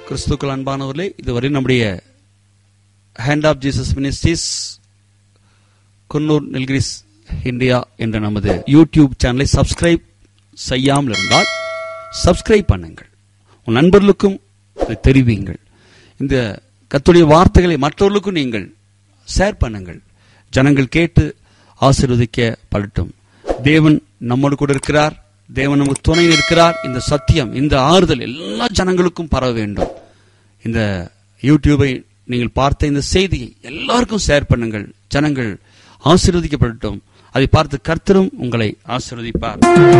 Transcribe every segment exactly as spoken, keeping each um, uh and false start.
கிறிஸ்துக்கள் அன்பானவர்களே, இதுவரை நம்முடைய hand of Jesus ministries Coonoor Nilgiris India என்ற நமது யூடியூப் சேனலை சப்ஸ்கிரைப் செய்யாமல் இருந்தால் சப்ஸ்கிரைப் பண்ணுங்கள். உன் நண்பர்களுக்கும் இதை தெரிவியுங்கள். இந்த கர்த்தருடைய வார்த்தைகளை மற்றவர்களுக்கும் நீங்கள் ஷேர் பண்ணுங்கள். ஜனங்கள் கேட்டு ஆசீர்வதிக்கப்படட்டும். தேவன் நம்மோடு கூட இருக்கிறார். தேவன் நமக்கு துணை இருக்கிறார். இந்த சத்தியம், இந்த ஆறுதல் எல்லா ஜனங்களுக்கும் பரவ வேண்டும். இந்த யூடியூபை நீங்கள் பார்த்த இந்த செய்தியை எல்லாருக்கும் ஷேர் பண்ணுங்கள். ஜனங்கள் ஆசீர்வதிக்கப்படட்டும். அதை பார்த்து கர்த்தரும் உங்களை ஆசீர்வதிப்பார்.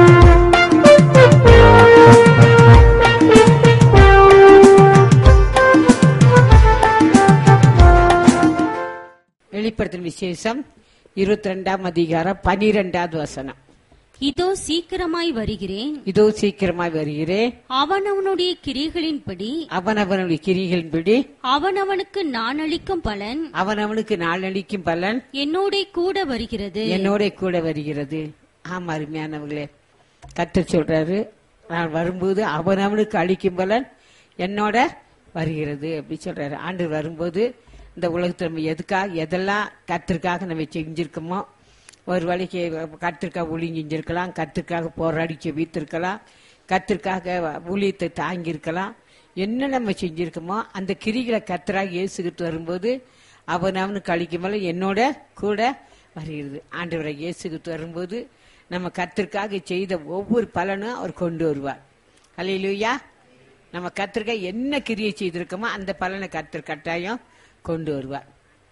வெளிப்படுத்தின விசேஷம் இருபத்தி ரெண்டாம் அதிகாரம் பனிரெண்டாவது வசனம். இதோ சீக்கிரமாய் வருகிறேன், இதோ சீக்கிரமாய் வருகிறேன், அவனவனுடைய கிரிகளின்படி அவனவனுடைய கிரிகளின்படி அவனவனுக்கு நான் அளிக்கும் பலன் அவனவனுக்கு நாள் அளிக்கும் பலன் என்னோட கூட வருகிறது, என்னோட கூட வருகிறது. ஆமா, அருமையானவர்களே, கர்த்தர் சொல்றாரு, நான் வரும்போது அவனவனுக்கு அளிக்கும் பலன் என்னோட வருகிறது அப்படி சொல்றாரு. ஆண்டு வரும்போது இந்த உலகத்தில் நம்ம எதுக்காக எதெல்லாம் கர்த்தருக்காக நம்ம செஞ்சிருக்கோமோ, ஒரு வேளைக்கு கர்த்தருக்காக ஊழியம் செஞ்சிருக்கலாம், கர்த்தருக்காக போராடி செவித்திருக்கலாம், கர்த்தருக்காக ஊழியத்தை தாங்கியிருக்கலாம். என்ன நம்ம செஞ்சிருக்கோமோ அந்த கிரிகளை கர்த்தராக இயேசுகிட்டு வரும்போது அவன் அவனுக்கு அளிக்கும் போல என்னோட கூட வருகிறது. ஆண்டவரை இயேசுகிட்டு வரும்போது நம்ம கர்த்தருக்காக செய்த ஒவ்வொரு பலனும் அவர் கொண்டு வருவார். அல்லேலூயா. நம்ம கர்த்தருக்காக என்ன கிரியை செய்திருக்கோமோ அந்த பலனை கர்த்தர் கட்டாயம் கொண்டு வருவார்.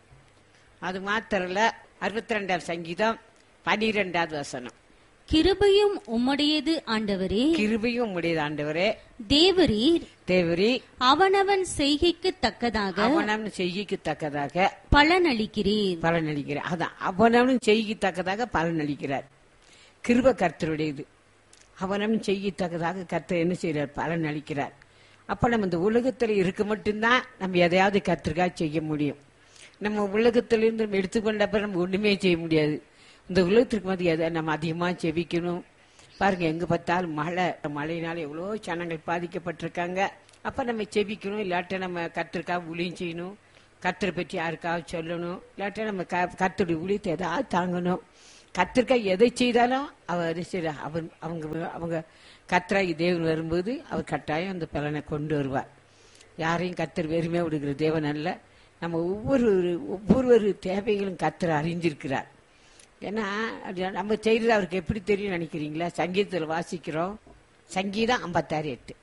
அது மாத்திரல, அறுபத்தி ரெண்டாம் சங்கீதம் பனிரெண்டாவது வசனம். கிருபையும் உம்முடையது ஆண்டவரே, கிருபையும் உம்முடையது ஆண்டவரே, தேவரீர் தேவரீ அவனவன் செய்கைக்கு தக்கதாக அவனவன் செய்கைக்கு தக்கதாக பலன் அளிக்கிறீர், பலன் அளிக்கிறார். அதான், அவனவன் செய்கைக்கு தக்கதாக பலன் அளிக்கிறார். கிருபை கர்த்தருடையது. அவனவன் செய்யத்தக்கதாக கர்த்தர் என்ன செய்யறார்? பலன் அளிக்கிறார். அப்ப நம்ம இந்த உலகத்துல இருக்க மட்டும்தான் நம்ம எதையாவது கர்த்தருக்காக செய்ய முடியும். நம்ம உலகத்திலிருந்து நம்ம எடுத்துக்கொண்ட அப்புறம் நம்ம ஒண்ணுமே செய்ய முடியாது. இந்த உலகத்திற்கு வந்து எதை நம்ம அதிகமா செவிக்கணும். பாருங்க, எங்க பார்த்தாலும் மழை, மழையினால எவ்வளோ ஜனங்கள் பாதிக்கப்பட்டிருக்காங்க. அப்ப நம்ம செவிக்கணும், இல்லாட்ட நம்ம கர்த்தருக்காக ஊழியம் செய்யணும், கர்த்தரை பற்றி யாருக்காக சொல்லணும், இல்லாட்ட நம்ம கர்த்தருடைய ஊழியத்தை எதாவது தாங்கணும். கர்த்தருக்காக எதை செய்தாலும் அவர் அவன் அவங்க அவங்க கர்த்தராகி தேவன் வரும்போது அவர் கட்டாயம் அந்த பலனை கொண்டு வருவார். யாரையும் கர்த்தர் வெறுமையா விடுகிற தேவன் அல்ல. நம்ம ஒவ்வொரு ஒவ்வொரு தேவைகளும் கர்த்தர் அறிஞ்சிருக்கிறார். ஏன்னா நம்ம செய்யறது அவருக்கு எப்படி தெரியும் நினைக்கிறீங்களா? சங்கீதத்தில் வாசிக்கிறோம், சங்கீதம் ஐம்பத்தாறு எட்டு.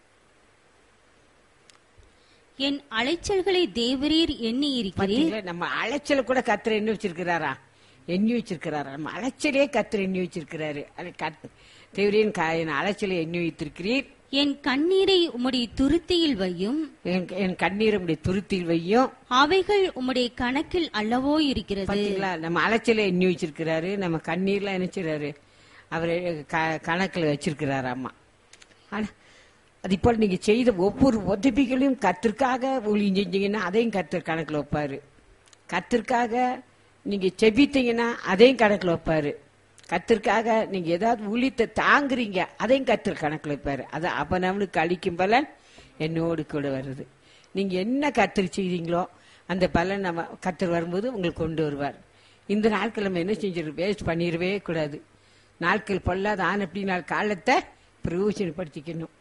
என் அலைச்சல்களை தேவரீர் எண்ணி இருக்கிறீர். நம்ம அலைச்சல கூட கர்த்தர் எண்ணி வச்சிருக்கிறாரா? எண்ணி வச்சிருக்கிறாரா? நம்ம அலைச்சலே கர்த்தர் எண்ணி வச்சிருக்கிறாரு. தேவரின் அலைச்சலை எண்ணி வைத்திருக்கிறீர். என் கண்ணீரை உம்முடைய துருத்தியில் வையும், என் கண்ணீரை உம்முடைய துருத்தியில் வையும், அவைகள் உம்முடைய கணக்கில் அல்லவோ இருக்கிறது. நம்ம அலைச்சலை எண்ணி வச்சிருக்கிறாரு, நம்ம கண்ணீர்லாம் நினைச்சிடாரு அவரு கணக்குல வச்சிருக்கிறாரு. அம்மா, ஆனா அது இப்போ நீங்க செய்த ஒவ்வொரு உதவிகளையும் கர்த்தருக்காக ஊழியம் செஞ்சீங்கன்னா அதையும் கர்த்தர் கணக்குல வைப்பாரு. கர்த்தருக்காக நீங்க செபித்தீங்கன்னா அதையும் கணக்குல வைப்பாரு. கர்த்தருக்காக நீங்க ஏதாவது ஊழியத்தை தாங்குறீங்க, அதையும் கர்த்தர் கணக்குல வைப்பாரு. அது அவனவனுக்கு அளிக்கும் பலன் என்னோடு கூட வருது. நீங்க என்ன கர்த்தர் செய்தீங்களோ அந்த பலன் நம்ம கர்த்தர் வரும்போது உங்களுக்கு கொண்டு வருவார். இந்த நாட்கள் நம்ம என்ன செஞ்சிரு வேஸ்ட் பண்ணிடவே கூடாது. நாட்கள் பொல்லாத ஆன அப்படி நாள் காலத்தை பிரயோஜனப்படுத்திக்கணும்.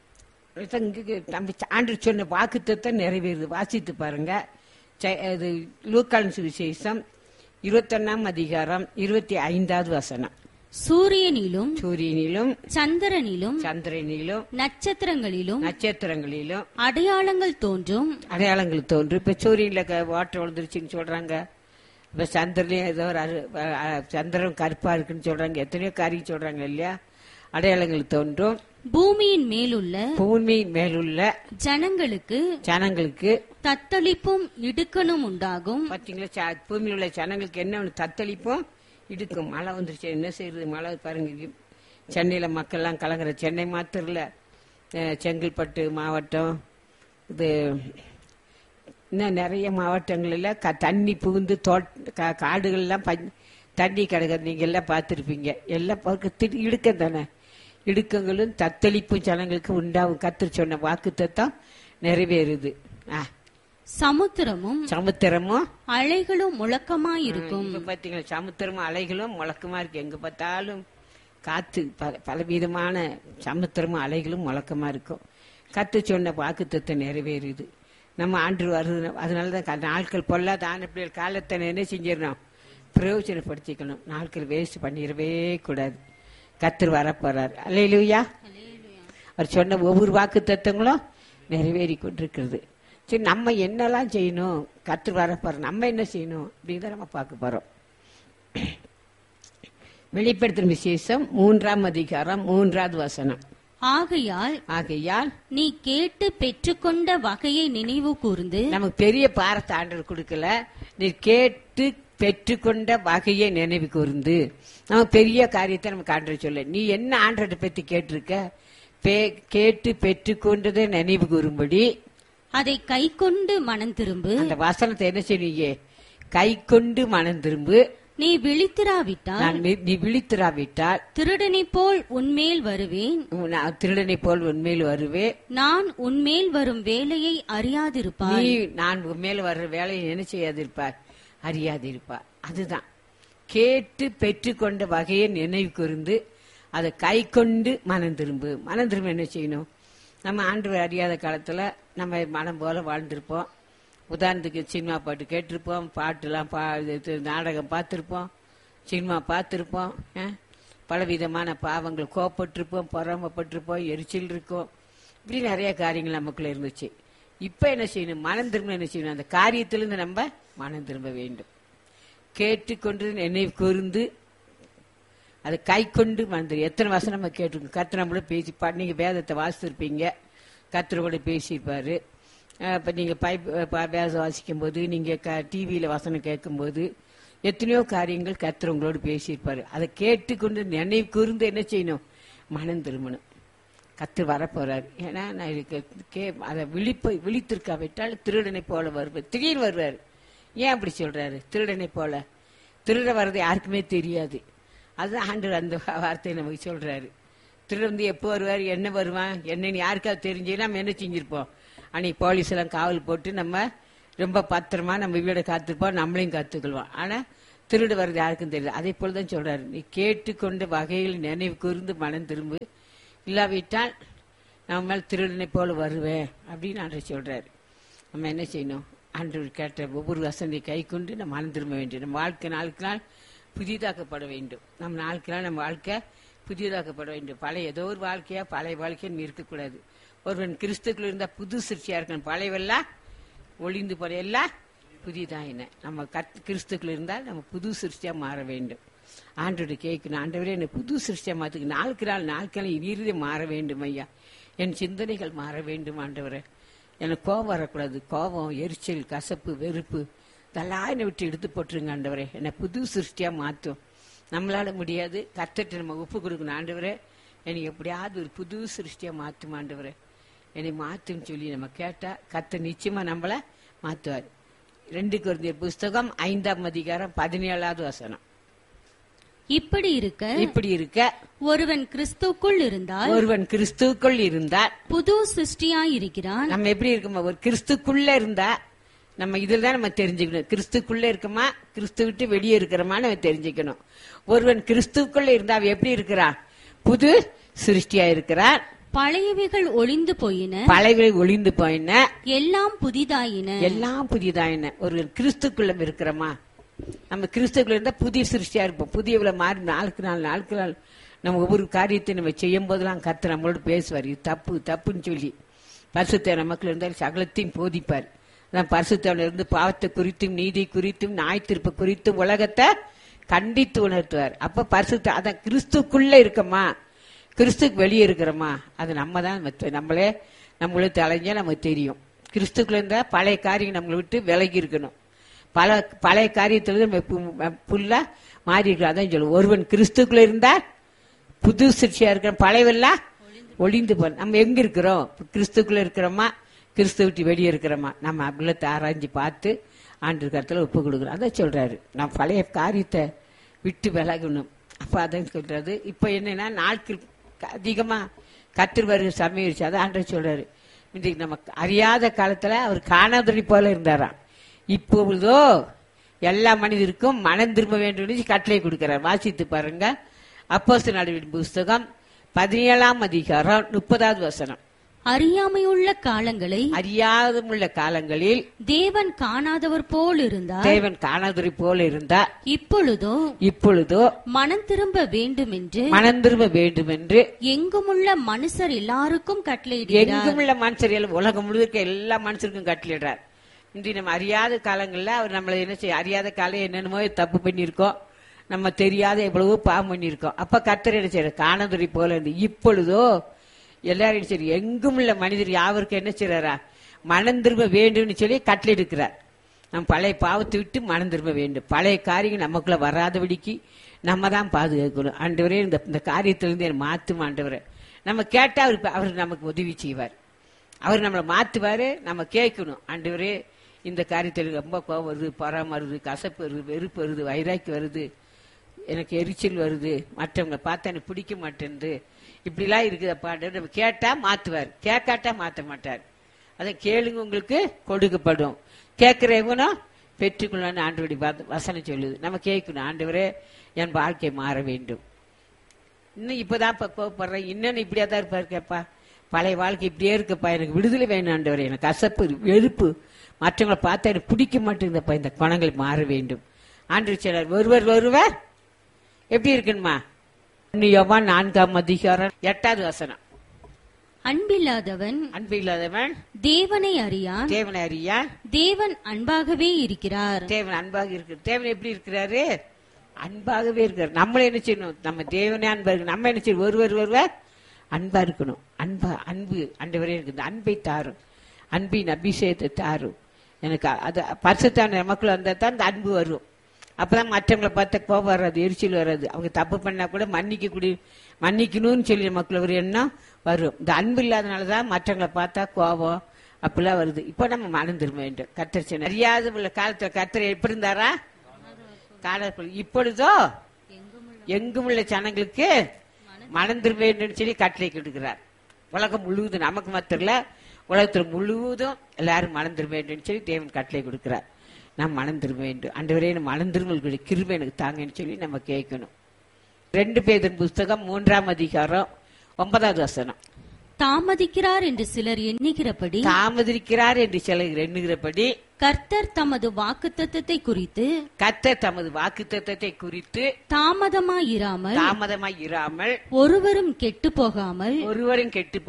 நம்ம ஆண்டு சொன்ன வாக்குத்தத்தை நிறைவேறுது. வாசித்து பாருங்க. அது லூக்கான் சுவிசேஷம் இருபத்தொன்னாம் அதிகாரம் இருபத்தி ஐந்தாவது வசனம். சூரியனிலும் சூரியனிலும் சந்திரனிலும் சந்திரனிலும் நட்சத்திரங்களிலும் நட்சத்திரங்களிலும் அடையாளங்கள் தோன்றும் அடையாளங்கள் தோன்றும். இப்ப சூரியன்ல வாட்டர் விழுந்துருச்சுன்னு சொல்றாங்க. இப்ப சந்திரனையும் ஏதோ சந்திரன் கருப்பா இருக்குன்னு சொல்றாங்க. எத்தனையோ காரியம் சொல்றாங்க இல்லையா? அடையாளங்கள் தோன்றும். பூமியின் மேலுள்ள பூமியின் மேலுள்ள ஜனங்களுக்கு ஜனங்களுக்கு தத்தளிப்பும் இடுக்கணும் உண்டாகும். பாத்தீங்களா? பூமியில் உள்ள ஜனங்களுக்கு என்ன தத்தளிப்பும் இடுக்கும். மழை வந்துருச்சு, என்ன செய்யறது? மழை பாருங்க, சென்னையில மக்கள் எல்லாம் கலங்குற. சென்னை மாத்திரம் இல்ல, செங்கல்பட்டு மாவட்டம், இது இன்னும் நிறைய மாவட்டங்கள்ல தண்ணி புகுந்து தோட்ட காடுகள்லாம் தண்ணி கிடக்குது. நீங்க எல்லாம் பார்த்துருப்பீங்க. எல்லாம் இடுக்கம் தானே. இடுக்கங்களும் தத்தளிப்பும் ஜனங்களுக்கு உண்டாகும். கர்த்தர் சொன்ன வாக்கு தத்தம் நிறைவேறுது. ஆ, சமுத்திரமும் சமுத்திரமும் அலைகளும் முழக்கமாயிருக்கும். இப்ப பாத்தீங்களா, சமுத்திரமும் அலைகளும் முழக்கமா இருக்கு. எங்க பார்த்தாலும் காத்து பல பலவிதமான சமுத்திரமும் அலைகளும் முழக்கமா இருக்கும். கத்து சொன்ன வாக்குத்தத்தை நிறைவேறுது. நம்ம ஆண்டு வருது. அதனாலதான் நாட்கள் பொல்லாத ஆன பிள்ளைகள் காலத்தை என்ன செஞ்சிடணும், பிரயோஜனப்படுத்திக்கணும். நாட்கள் வேஸ்ட் பண்ணிடவே கூடாது. கத்தர் வரப்போறார். அல்லேலூயா. அவர் சொன்ன ஒவ்வொரு வாக்கு தத்துவங்களும் நிறைவேறி கொண்டிருக்கிறது. சரி, நம்ம என்னெல்லாம் செய்யணும், கத்தர் வரப்போற நம்ம என்ன செய்யணும் அப்படிங்கிறத நம்ம பார்க்க போறோம். வெளிப்படுத்தும் விசேஷம் மூன்றாம் அதிகாரம் மூன்றாவது வசனம். ஆகையால் ஆகையால் நீ கேட்டு பெற்றுக்கொண்ட வகையை நினைவு கூர்ந்து. நமக்கு பெரிய பாரத்தை ஆண்டவர் கொடுக்கல, நீ கேட்டு பெற்றுக்கொண்ட வகையை நினைவு கூர்ந்து. நம்ம பெரிய காரியத்தை நமக்கு ஆண்டவர் சொல்ல, நீ என்ன ஆண்டவரை பத்தி கேட்டிருக்க, கேட்டு பெற்றுக்கொண்டதை நினைவு கூறும்படி அதை கை கொண்டு மனம் திரும்பு. அந்த வசனத்தை என்ன செய்வீங்க, கை கொண்டு மனம் திரும்பு. நீ விழித்திராவிட்டால் நீ விழித்திராவிட்டால் திருடனை போல் உன்மேல் வருவேன். நான் திருடனை போல் உன்மேல் வருவேன். நான் உன்மேல் வரும் வேலையை அறியாதிருப்பாய். நீ நான் உன்மேல் வர்ற வேலையை என்ன செய்யாதிருப்பார், அறியாதிருப்பார். அதுதான் கேட்டு பெற்றுக்கொண்ட வகையை நினைவு கூர்ந்து அதை கை கொண்டு மனம் திரும்பு. மனம் திரும்ப என்ன செய்யணும், நம்ம ஆண்டவர் அறியாத காலத்துல நம்ம மனம் போல வாழ்ந்திருப்போம். உதாரணத்துக்கு சினிமா பாட்டு கேட்டிருப்போம், பாட்டுலாம் பா நாடகம் பார்த்துருப்போம், சினிமா பார்த்துருப்போம், பலவிதமான பாவங்கள் கோப்பட்டிருப்போம், பொறாமப்பட்டிருப்போம், எரிச்சல் இருக்கும். இப்படி நிறைய காரியங்கள் நமக்குள்ள இருந்துச்சு. இப்ப என்ன செய்யணும், மனம் திரும்ப என்ன செய்யணும், அந்த காரியத்திலிருந்து நம்ம மனம் திரும்ப வேண்டும். கேட்டுக்கொண்டு நினைவு கூர்ந்து அதை கை கொண்டு மறந்து. எத்தனை வருஷம் நம்ம கேட்டிருக்கோம். கர்த்தர் நம்மளோட பேசி நீங்க வேதத்தை வாசித்திருப்பீங்க, கர்த்தரோட பேசியிருப்பாரு. இப்போ நீங்கள் பைப் வேதம் வாசிக்கும் போது, நீங்கள் க டிவியில் வசனம் கேட்கும்போது எத்தனையோ காரியங்கள் கர்த்தர் உங்களோடு பேசியிருப்பாரு. அதை கேட்டுக்கொண்டு நினைவு கூர்ந்து என்ன செய்யணும், மனம் திரும்பணும். கர்த்தர் வரப்போறாரு. ஏன்னா நான் கே அதை விழிப்பை விழித்திருக்காவிட்டால் திருடனை போல வருவார். திடீர்னு வருவார். ஏன் அப்படி சொல்றாரு, திருடனை போல? திருட வர்றது யாருக்குமே தெரியாது. அதுதான் ஆண்டவர் அந்த வார்த்தையை நமக்கு சொல்றாரு. திருட வந்து எப்போ வருவார், என்ன வருவான், என்னன்னு யாருக்காவது தெரிஞ்சு நம்ம என்ன செஞ்சிருப்போம். அன்னைக்கு போலீஸ் எல்லாம் காவல் போட்டு நம்ம ரொம்ப பத்திரமா நம்ம வீட காத்திருப்போம், நம்மளையும் காத்துக்கொள்வோம். ஆனா திருட வர்றது யாருக்கும் தெரியல. அதே போலதான் சொல்றாரு, நீ கேட்டுக்கொண்ட வகையில் நினைவு கூர்ந்து மனம் திரும்பு, இல்லாவிட்டால் நம்ம மேல் திருடனை போல வருவேன் அப்படின்னு ஆண்டவர் சொல்றாரு. நம்ம என்ன செய்யணும், ஆண்டவர் கேட்ட ஒவ்வொரு வசனத்தை கை கொண்டு நம்ம மனம் திரும்ப வேண்டும். நம்ம வாழ்க்கை நாளுக்கு நாள் புதிதாக்கப்பட வேண்டும். நம்ம நாளுக்கு நாள் நம்ம வாழ்க்கை புதிதாக்கப்பட வேண்டும். பழைய ஏதோ ஒரு வாழ்க்கையா பழைய வாழ்க்கைன்னு இருக்கக்கூடாது. ஒருவன் கிறிஸ்துக்குள்ள இருந்தா புது சிருஷ்டியா இருக்கணும். பழையவெல்லாம் ஒளிந்து போற எல்லாம் புதிதான். என்ன நம்ம கிறிஸ்துக்குள்ள இருந்தால் நம்ம புது சிருஷ்டியா மாற வேண்டும். ஆண்டோட கேட்கணும், ஆண்டவரே என்ன புது சிருஷ்டியா மாத்துக்கு, நாளுக்கு நாள் நாட்களை இறுதியை மாற வேண்டும் ஐயா, என் சிந்தனைகள் மாற வேண்டும் ஆண்டவரே. எனக்கு கோபம் வரக்கூடாது. கோபம், எரிச்சல், கசப்பு, வெறுப்பு இதெல்லாம் என்னை விட்டு எடுத்து போட்டுருங்க ஆண்டவரே. என்னை புது சிருஷ்டியா மாற்றும். நம்மளால முடியாது, கர்த்தர்ட்ட நம்ம ஒப்பு கொடுக்கணும். ஆண்டவரே எனக்கு எப்படியாவது ஒரு புது சிருஷ்டியா மாற்றும் ஆண்டவரே, என்னை மாத்துன்னு சொல்லி நம்ம கேட்டா கர்த்தர் நிச்சயமா நம்மள மாத்துவார். ரெண்டு கொரிந்தியர் புஸ்தகம் ஐந்தாம் அதிகாரம் பதினேழாவது வசனம். இப்படி இருக்க இப்படி இருக்க ஒருவன் கிறிஸ்துக்குள் இருந்தால் ஒருவன் கிறிஸ்துக்குள் இருந்தால் புது சிருஷ்டியாய் இருக்கிறான். நம்ம எப்படி இருக்கோமா, ஒரு கிறிஸ்துக்குள்ள இருந்தா நம்ம இதுல தான் நம்ம தெரிஞ்சுக்கணும். கிறிஸ்துக்குள்ள இருக்கமா, கிறிஸ்து விட்டு வெளியே இருக்கிறோமா நம்ம தெரிஞ்சுக்கணும். ஒருவன் கிறிஸ்துக்குள்ள இருந்தா அவன் எப்படி இருக்கிறான், புது சிருஷ்டியா இருக்கிறான். பழையவைகள் ஒளிந்து போயின, பழையவைகள் ஒளிந்து போயின, எல்லாம் புதிதாயின, எல்லாம் புதிதாயின. ஒரு கிறிஸ்துக்குள்ள இருக்கிறோமா, நம்ம கிறிஸ்துக்குள்ள இருந்தா புதிய சிருஷ்டியா இருப்போம். புதியவள மாறி நாளுக்கு நாள் நாளுக்கு நாள் நம்ம ஒவ்வொரு காரியத்தை நம்ம செய்யும் போதெல்லாம் கர்த்தர் நம்மளோட பேசுவார். இது தப்பு தப்புன்னு சொல்லி பரிசுத்த நமக்குள்ள இருந்தால் சகலத்தையும் போதிப்பார். பரிசுத்தவன் இருந்து பாவத்தை குறித்தும் நீதி குறித்தும் நியாயத்தீர்ப்பு குறித்தும் உலகத்தை கண்டித்து உணர்த்துவார். அப்ப பரிசுத்த அதான் கிறிஸ்துக்குள்ள இருக்கமா, கிறிஸ்துக்கு வெளியே இருக்கிறோமா, அது நம்ம தான் நம்மளே நம்மளே தலைஞ்சா நமக்கு தெரியும். கிறிஸ்துக்குள்ள இருந்தா பழைய காரியம் நம்மளை விட்டு விலகி இருக்கணும். பல பழைய காரியத்துல புல்லா மாறி இருக்கிறோம். அதான் சொல்லுவோம், ஒருவன் கிறிஸ்துக்குள்ள இருந்தா புது சிருஷ்டியா இருக்கிற, பழையவெல்லாம் ஒளிந்து போ. நம்ம எங்க இருக்கிறோம், கிறிஸ்துக்குள்ள இருக்கிறோமா, கிறிஸ்து விட்டு வெளியே இருக்கிறோமா, நம்ம அப்படிலத்தை ஆராய்ஞ்சு பார்த்து ஆண்டு கருத்துல ஒப்பு கொடுக்குறோம். அதான் சொல்றாரு, நம்ம பழைய காரியத்தை விட்டு விலகணும். அப்ப அதான் சொல்றாரு. இப்ப என்னன்னா நாட்கள் அதிகமா கர்த்தர் வருகிற சமயம் இருந்துச்சு. அதான் ஆண்டவர் சொல்றாரு, இன்றைக்கு நமக்கு அறியாத காலத்துல அவர் காணாதொழி போல இருந்தாராம். இப்பொழுதோ எல்லா மனிதருக்கும் மனம் திரும்ப வேண்டும் கட்டளை கொடுக்கிறார். வாசித்து பாருங்க. அப்போஸ்தலர் நடவடிக்கைகளின் புஸ்தகம் பதினேழாம் அதிகாரம் முப்பதாவது வசனம். அறியாமையுள்ள காலங்களை அறியாதமுள்ள காலங்களில் தேவன் காணாதவர் போல் இருந்தார். தேவன் காணாதவர் போல இருந்தார். இப்பொழுதோ இப்பொழுதோ மனம் திரும்ப வேண்டும் என்று மனம் திரும்ப வேண்டும் என்று எங்குமுள்ள மனுஷர் எல்லாருக்கும் கட்டளையிடுகிறார். எங்குமுள்ள மனுஷர் எல்லாம் உலகம் முழுக்க எல்லா மனுஷருக்கும் கட்டளையிடுறார். இன்றைக்கு நம்ம அறியாத காலங்கள்ல அவர் நம்மளை என்ன செய்ய, அறியாத காலம் என்னென்னமோ தப்பு பண்ணியிருக்கோம், நம்ம தெரியாத எவ்வளவோ பாவம் பண்ணியிருக்கோம். அப்ப கர்த்தர் என்ன செய்யறார், காணாதொழி போல இருந்து இப்பொழுதோ எல்லாரும் சரி எங்கும் உள்ள மனிதர் யாவருக்கும் என்ன செய்யறாரா, மனம் திரும்ப வேண்டும்னு சொல்லி கட்டளை எடுக்கிறார். நம்ம பழைய பாவத்தை விட்டு மனம் திரும்ப வேண்டும். பழைய காரியங்கள் நமக்குள்ள வராதபடிக்கு நம்ம தான் பாதுகாக்கணும். ஆண்டவரே இந்த இந்த காரியத்திலிருந்து என்னை மாத்தும் ஆண்டவரே. நம்ம கேட்டா அவர் அவர் நமக்கு உதவி செய்வார். அவர் நம்மளை மாத்துவாரு. நம்ம கேட்கணும், ஆண்டவரே இந்த காரியத்தில் ரொம்ப கோபம் வருது, பொறாம வருது, கசப்பு வருது, வெறுப்பு வருது, வைராக்கி வருது, எனக்கு எரிச்சல் வருது, மற்றவங்களை பார்த்தா எனக்கு பிடிக்க மாட்டேங்குது, இப்படிலாம் இருக்குதப்பா. நம்ம கேட்டா மாத்துவார், கேட்காட்டா மாற்ற மாட்டார். அதை கேளுங்க உங்களுக்கு கொடுக்கப்படும், கேட்கிறவனும் பெற்றுக்கொள்ளு ஆண்டவருடைய வசனம் சொல்லுது. நம்ம கேட்கணும், ஆண்டவரே என் வாழ்க்கை மாற வேண்டும், இன்னும் இப்பதான் கோவப்படுறேன், இன்னும் இப்படியா தான் இருப்பாரு கேப்பா, பழைய வாழ்க்கை இப்படியே இருக்குப்பா, எனக்கு விடுதலை வேணும் ஆண்டவரே, எனக்கு கசப்பு வெறுப்பு மற்றவங்களை பார்த்தா எனக்கு பிடிக்க மாட்டேங்குதப்பா, இந்த குணங்கள் மாற வேண்டும். ஆண்டவர் சொன்னார், ஒருவர் ஒருவர் எப்படி இருக்குமா, யோவான் நான்காம் அதிகாரம் எட்டாவது வசனம். அன்பில்லாதவன் அன்பில்லாதவன் தேவனை அறியான், தேவனை அறியான், தேவன் அன்பாகவே இருக்கிறார். தேவன் அன்பாக இருக்கு. தேவன் எப்படி இருக்கிறாரு, அன்பாகவே இருக்கிறார். நம்மள என்ன செய்யணும், நம்ம தேவனே அன்பா இருக்கு, நம்ம என்ன செய்யணும், ஒருவர் ஒருவர் அன்பா இருக்கணும். அன்பா அன்பு ஆண்டவரே இருக்குது, அன்பை தாரும், அன்பின் அபிஷேகத்தை தாரும். எனக்கு அது பரிசுத்தான நமக்குள்ள வந்தா தான் இந்த அன்பு வரும். அப்பதான் மற்றவங்களை பார்த்த கோபம் வராது, எரிச்சல் வராது. அவங்க தப்பு பண்ணா கூட மன்னிக்க கூடிய மன்னிக்கணும்னு சொல்லி நமக்குள்ள ஒரு எண்ணம் வரும். இந்த அன்பு இல்லாதனாலதான் மற்றவங்களை பார்த்தா கோபம் அப்படிலாம் வருது. இப்ப நம்ம மனம் திரும்ப வேண்டும். கர்த்தர் சொன்னார், அறியாத உள்ள காலத்துல கர்த்தர் எப்படி இருந்தாரா, கால இப்பொழுதோ எங்கும் உள்ள ஜனங்களுக்கு மனம் திரும்ப வேண்டும் சொல்லி கட்டளை கொடுக்கிறார். உலகம் முழுவதும், நமக்கு மாத்திரம் இல்ல, உலகத்துல முழுவதும் எல்லாரும் மனம் திரும்ப வேண்டும் சொல்லி தேவன் கட்டளை கொடுக்கிறார். நாம் மனம் திரும்ப வேண்டும். ஆண்டவரே மனம் திரும்ப கிருபை எனக்கு தாங்கன்னு சொல்லி நம்ம கேட்கணும். ரெண்டு பேரின் புஸ்தகம் மூன்றாம் அதிகாரம் ஒன்பதாவது வசனம். தாமதிக்கிறார் என்று சிலர் எண்ணுகிறபடி தாமதிக்கிறார் என்று சிலர் எண்ணுகிறபடி கர்த்தர் தமது வாக்குத்தத்தத்தை குறித்து கர்த்தர் தமது வாக்குத்தத்தத்தை குறித்து தாமதமாயிராமல் தாமதமாயிராமல் ஒருவரும் கெட்டு போகாமல் ஒருவரும் கெட்டு